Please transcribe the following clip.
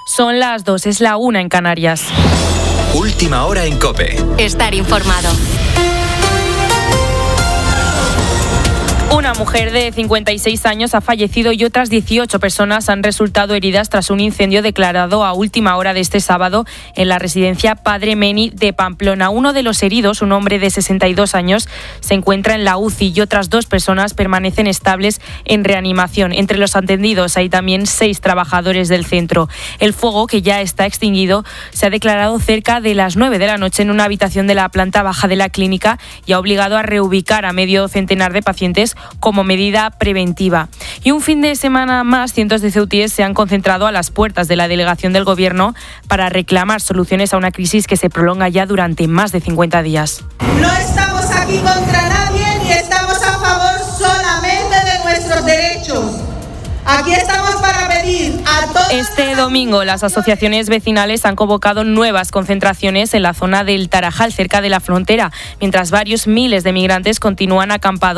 Son las 2, es la 1 en Canarias. Última hora en COPE. Estar informado. Una mujer de 56 años ha fallecido y otras 18 personas han resultado heridas tras un incendio declarado a última hora de este sábado en la residencia Padre Meni de Pamplona. Uno de los heridos, un hombre de 62 años, se encuentra en la UCI y otras 2 personas permanecen estables en reanimación. Entre los atendidos hay también 6 trabajadores del centro. El fuego, que ya está extinguido, se ha declarado cerca de las 9 de la noche en una habitación de la planta baja de la clínica y ha obligado a reubicar a medio centenar de pacientes como medida preventiva. Y un fin de semana más, cientos de ceutíes se han concentrado a las puertas de la delegación del Gobierno para reclamar soluciones a una crisis que se prolonga ya durante más de 50 días. No estamos aquí contra nadie ni estamos a favor solamente de nuestros derechos. Aquí estamos para pedir a todos. Este domingo las asociaciones vecinales han convocado nuevas concentraciones en la zona del Tarajal, cerca de la frontera, mientras varios miles de migrantes continúan acampados